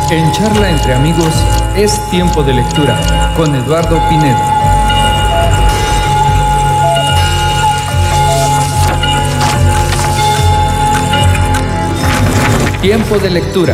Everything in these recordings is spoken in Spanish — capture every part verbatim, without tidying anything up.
En Charla entre Amigos es tiempo de lectura con Eduardo Pineda. Tiempo de lectura.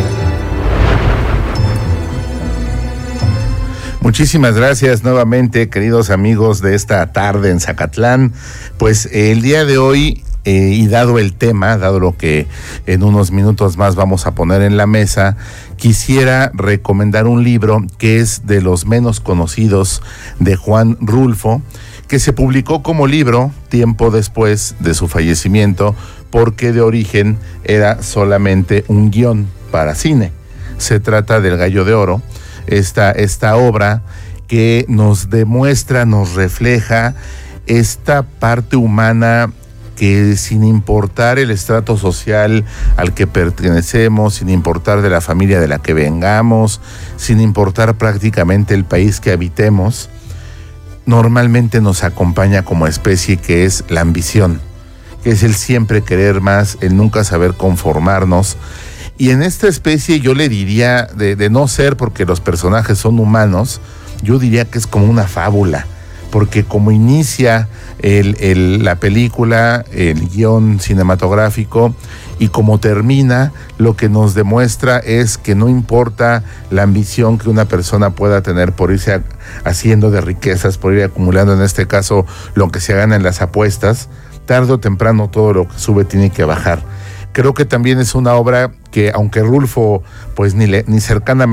Muchísimas gracias nuevamente, queridos amigos de esta tarde en Zacatlán. Pues eh, el día de hoy, eh, y dado el tema, dado lo que en unos minutos más vamos a poner en la mesa, quisiera recomendar un libro que es de los menos conocidos de Juan Rulfo, que se publicó como libro tiempo después de su fallecimiento, porque de origen era solamente un guión para cine. Se trata del Gallo de Oro, esta, esta obra que nos demuestra, nos refleja esta parte humana que, sin importar el estrato social al que pertenecemos, sin importar de la familia de la que vengamos, sin importar prácticamente el país que habitemos, normalmente nos acompaña como especie, que es la ambición, que es el siempre querer más, el nunca saber conformarnos. Y en esta especie yo le diría, de, de no ser porque los personajes son humanos, yo diría que es como una fábula, porque como inicia el, el, la película, el guión cinematográfico, y como termina, lo que nos demuestra es que no importa la ambición que una persona pueda tener por irse a, haciendo de riquezas, por ir acumulando, en este caso, lo que se gana en las apuestas, tarde o temprano todo lo que sube tiene que bajar. Creo que también es una obra que, aunque Rulfo pues ni, le, ni cercanamente